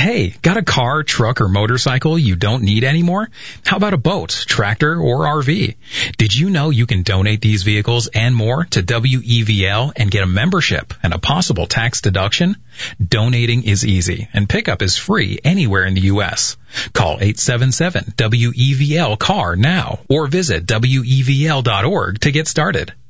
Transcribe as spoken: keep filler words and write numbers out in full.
Hey, got a car, truck, or motorcycle you don't need anymore? How about a boat, tractor, or R V? Did you know you can donate these vehicles and more to W E V L and get a membership and a possible tax deduction? Donating is easy, and pickup is free anywhere in the U S Call eight seven seven W E V L C A R now or visit W E V L dot org to get started.